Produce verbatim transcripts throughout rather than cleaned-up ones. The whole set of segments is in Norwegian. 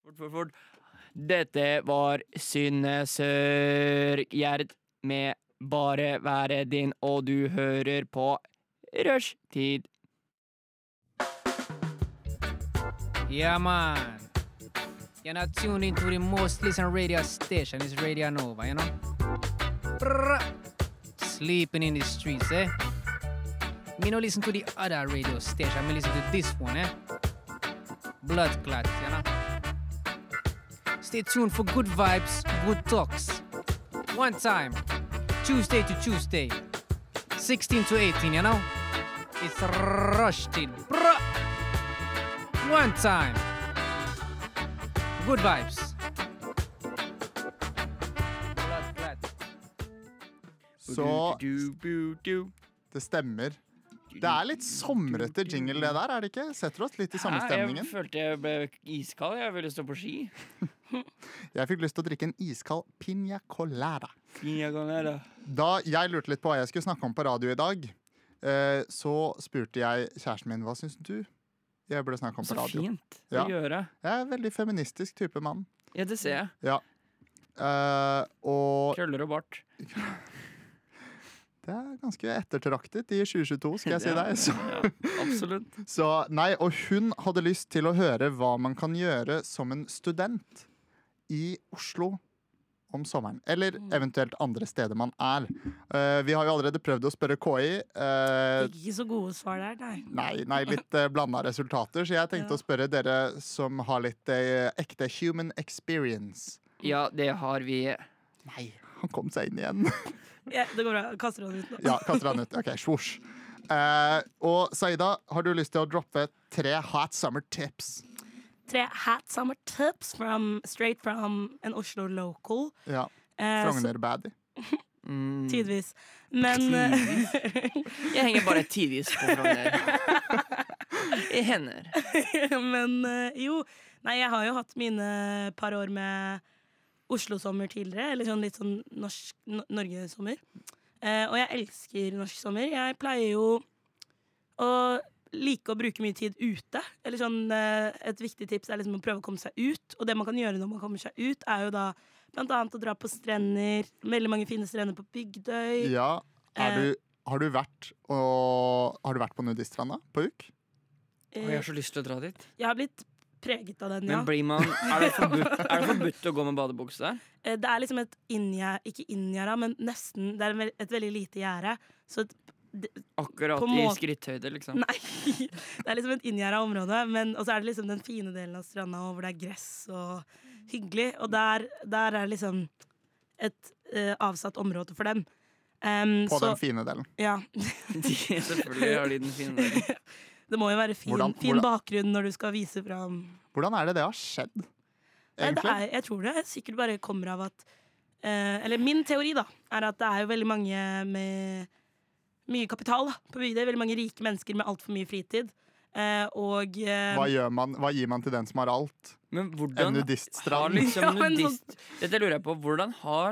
Fort, fort, fort. Dette var Synne Sørgjerd med Bare være din, og du hører på Rushtid. Yeah, man. You're not tuned into the most listened radio station. It's Radio Nova, you know? Brrr. Sleeping in the streets, eh? Me no listen to the other radio station. Me listen to this one, eh? Blood clots, you know? Stay tuned for good vibes, good talks. One time, Tuesday to Tuesday, sixteen to eighteen, you know? It's Rushtid, bruh! One time. Good vibes. Blood clots. Så Du, du, du. det stemmer. Det er litt somrete jingle det der, er det ikke? Setter oss litt i samme Hæ? stemningen. Jeg følte jeg ble iskald. Jeg ville stå på ski. Jeg fikk lyst til å drikke en iskald piña colada. Pina colada. Da jeg lurte litt på hva jeg skulle snakke om på radio i dag, eh, så spurte jeg kjæresten min, hva syns du jeg burde snakke om på Så radio? fint Ja. å gjøre. Jeg er en veldig feministisk type mann. Ja, det ser jeg. Ja. Eh, og Krøller og bart. det er ganske ettertraktet i tjue tjueto, skal jeg si deg. Så, Ja, absolutt. så nei, og hun hadde lyst til å høre hva man kan gjøre som en student i Oslo om sommeren. Eller eventuelt andre steder man er. Eh, vi har jo allerede prøvd å spørre K I. eh, Ikke så gode svar der, nei. Nei, nei, litt uh, blanda resultater. Så jeg tenkte Ja. å spørre dere som har litt eh, ekte human experience. Ja, det har vi. Nei, han kom seg inn igjen. Ja, det går bra. Kaster han ut nå. Ja, kaster han ut. Ok, svosj. Eh, og Saida, har du lyst til å droppe tre hot summer tips? Tre hot summer tips from, straight from en Oslo local. Ja, Eh, så- Frogner-baddie. Mm. Tidvis. Men eh, Jeg henger bare tidvis på Frogner. I hender. Men eh, jo. Nei, jeg har jo hatt mine par år med Oslo-sommer tidligere. Eller sånn litt sånn norsk no- Norge-sommer. Eh, og jeg elsker norsk sommer. Jeg pleier jo å like å bruke mye tid ute. Eller sånn, eh, et viktig tips er liksom å prøve å komme seg ut. Og det man kan gjøre når man kommer seg ut, er jo da blant annet å dra på strender. Veldig mange fine strender på Bygdøy. Ja, er Eh. du, har, du vært og, har du vært på nudiststranda på U K? Og jeg har så lyst til å dra dit. Jeg har blitt preget av den, ja. Men blir man, er det forbudt, er det forbudt å gå med badebukse der? Eh, Det er liksom et inngjerde, ikke inngjerde, men nesten. Det er en ve- et veldig lite gjerde. Så et, det, Akkurat På i måte- skritthøyde, liksom. nei, det er liksom et inngjerda område. Men, og så er det liksom den fine delen av stranda hvor det er gress og hyggelig. Og der, der er liksom et eh, avsatt område for dem. Em, På så, den fine delen. ja. De, selvfølgelig har de den fine delen. Det må jo være fin, Hvordan- fin hvordan- bakgrunn når du skal vise fram. Hvordan er det det har skjedd? Nei, det Egentlig? er, jeg tror det sikkert bare kommer av at eh, Eller min teori da er at det er jo veldig mange med mye kapital da, på Bygdøy. Veldig mange rike mennesker med altfor mye fritid. Eh, og eh, Hva, gjør man, hva gir man til den som har alt? Men En hvordan har nudiststrand? liksom Ja, en nudist... Dette lurer jeg på. Hvordan har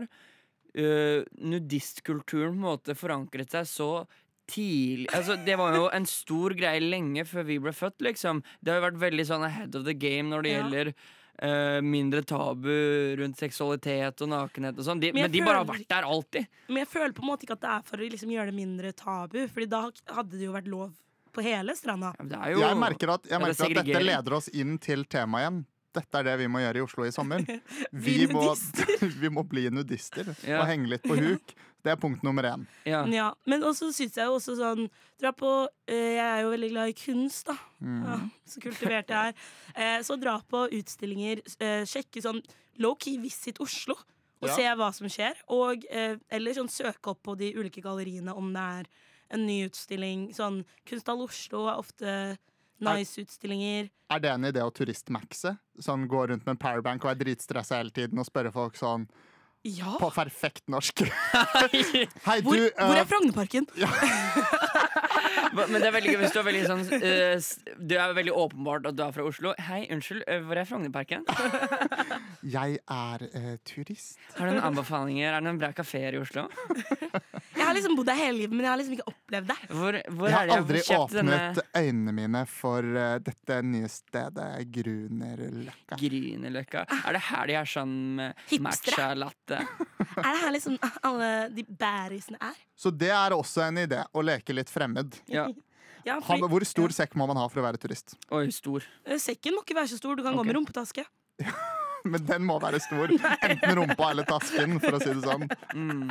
øh, nudistkulturen på en måte forankret seg så tidlig? Altså, det var jo en stor greie lenge før vi ble født, liksom. Det har jo vært veldig sånn ahead of the game når det Ja. gjelder øh, mindre tabu rundt seksualitet og nakenhet og sånn. De, Men men, jeg de bare har føler- vært der alltid. Men jeg føler på en måte ikke at det er for å liksom gjøre det mindre tabu. Fordi da hadde det jo vært lov på hele stranda. Ja, men det er jo Jeg merker at, jeg er det merker at dette segregering? leder oss inn til temaet igjen. Dette er det vi må gjøre i Oslo i sommer. Vi Vi må, nudister. vi må bli nudister Ja. og henge litt på huk. Det er punkt nummer én. ja. Ja, men også syns jeg jo også sånn Dra på eh, Jeg er jo veldig glad i kunst, da. Mm. Ja, så kultivert jeg er. Eh, så dra på utstillinger. Eh, sjekke sånn low-key Visit Oslo. Og Ja. se hva som skjer. Og, eh, eller sånn søke opp på de ulike galleriene om det er en ny utstilling. Sånn Kunsthall Oslo er ofte nice utstillinger. Er det en idé å turistmaxe? Sånn gå rundt med en powerbank og er dritstressa hele tiden og spørre folk sånn Ja! på perfekt norsk. Hei, Hvor, du hvor eh, er Frognerparken? Hva- Men det er veldig gøy hvis du er veldig sånn eh, s- Det er veldig åpenbart at du er fra Oslo. Hei, unnskyld, eh, hvor er Frognerparken? Jeg er eh, turist. Har du noen anbefalinger? Er det noen bra kafeer i Oslo? Jeg har liksom bodd der hele livet, men jeg har liksom ikke opplevd det. Hvor, hvor Jeg er har det aldri jeg har kjøpt denne åpnet øynene mine for eh, dette nye stedet, Grünerløkka. Grünerløkka? Er det her de har sånn med Hipstere. matcha-latte? Er det her liksom alle de bærisene er? Så det er også en idé, å leke litt fremmed. Ja. Ja, Ha, fordi, hvor stor sekk må man ha for å være turist? Oi, stor. eh, Sekken må ikke være så stor, du kan Ok. gå med rumpetaske. Men den må være stor. Enten rumpa eller tasken, for å si det sånn. Mm.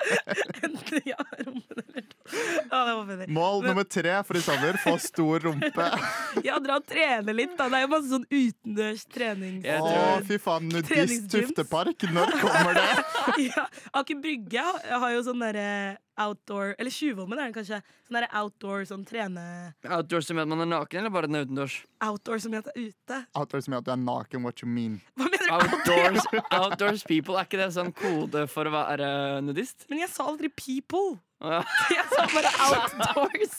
Ja, rumpen eller Ja, det var funny. Mål nummer tre for i sommer, få stor rumpe. Ja, dra og trene litt, da. Det er jo masse sånn utendørs trenings... Jeg Å, tror- fy faen, nudist Treningsgyms. Tuftepark, når kommer det? Ja, Aker Brygge har jo sånn derre outdoor Eller Tjuvholmen er det kanskje. Sånn derre outdoor sånn trene... Outdoors som gjør at man er naken, eller bare den er utendørs? Outdoor som gjør at det er ute. Outdoor som gjør at du er naken, what you mean. Hva mener du? Outdoors, outdoors people, er ikke det sånn kode for å være nudist? Men jeg sa aldri people. Å, ja. Jeg sa bare outdoors.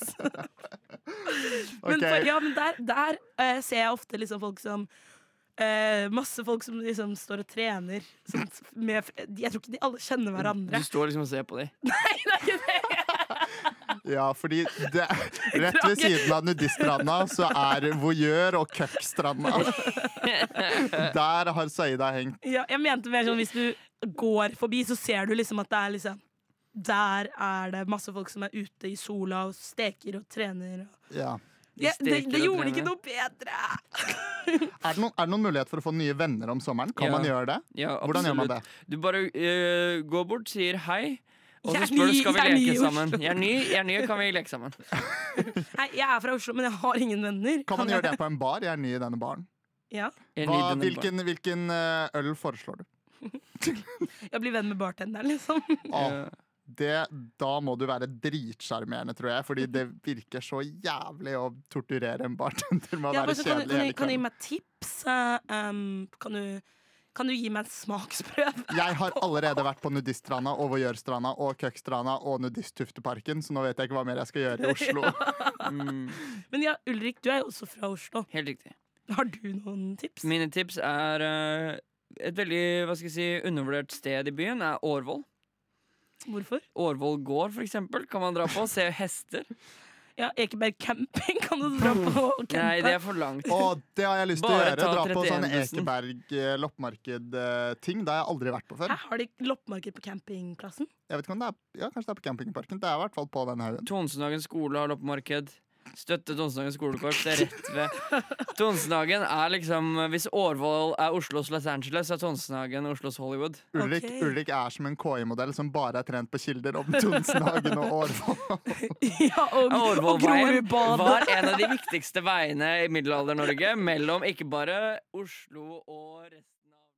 Men, Ok. for, ja, men der, der eh, ser jeg ofte liksom folk som eh, Masse folk som liksom står og trener. Sånn, med, jeg tror ikke de alle kjenner hverandre. Du står liksom og ser på dem. Nei, det er ikke det! Ja, fordi det, rett ved siden av nudiststranda så er voyeur og køkkstranda. Der har Saida hengt. Ja, jeg mente mer sånn hvis du går forbi, så ser du liksom at det er liksom Der er det masse folk som er ute i sola og steker og trener. Og Ja. De ja, det, steker det og gjorde det trener. ikke noe bedre! Er, det noen, er det noen mulighet for å få nye venner om sommeren? Kan Ja. man gjøre det? Ja, Hvordan gjør man absolutt. det? Du bare eh, går bort, sier hei, og så Jeg er spør du ny- skal vi jeg er ny i leke Oslo. sammen. Jeg er ny, jeg er ny, kan vi leke sammen? Nei, jeg er fra Oslo, men jeg har ingen venner. Kan man gjøre det på en bar? Jeg er ny i denne baren. Ja, Jeg er ny i Hva, denne hvilken hvilken eh, øl foreslår du? Jeg blir venn med bartenderen, liksom. Å, Ja. det, da må du være dritsjarmerende, tror jeg. Fordi det virker så jævlig å torturere en bartender med å Ja, være men så kan, du, kjedelig kan, hele du, kan du gi kvelden. meg tips? Eh, um, kan, du, kan du gi meg en smaksprøve? Jeg har allerede vært på nudiststranda og voyeurstranda og køkkstranda og nudisttufteparken, så nå vet jeg ikke hva mer jeg skal gjøre i Oslo. Mm, Men ja, Ulrik, du er jo også fra Oslo. helt riktig. Har du noen tips? Mine tips er eh, et veldig hva skal jeg si, undervurdert sted i byen er Årvoll. Hvorfor? Årvoll gård, for eksempel, kan man dra på. Se hester. Ja, Ekeberg camping kan du dra på og campe. Nei, det er for langt. Og det har jeg lyst til å Bare gjøre. ta Dra på sånn trettién-bussen. Ekeberg eh, loppemarked-ting. Det har jeg aldri vært på før. Her har de loppmarked på campingplassen. Jeg vet ikke om det er, ja, Kanskje det er på campingparken. Det er i hvert fall på den haugen. Tonsenhagen skole har loppemarked. Støtte Tonsenhagen skolekorps. Det er rett ved Tonsenhagen er liksom hvis Årvoll er Oslos Los Angeles, så er Tonsenhagen Oslos Hollywood. Ulrik, Ok. Ulrik er som en K I-modell som bare er trent på kilder om Tonsenhagen og Årvoll. Ja, og, og Årvollveien Grorudbadet. var en av de viktigste veiene i Middelalder-Norge mellom ikke bare Oslo og resten av